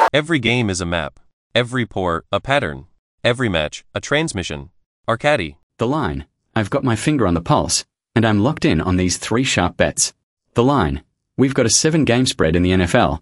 Every game is a map. Every port, a pattern. Every match, a transmission. Arcadi. The line. I've got my finger on the pulse, and I'm locked in on these 3 sharp bets. The line. We've got a 7-game spread in the NFL,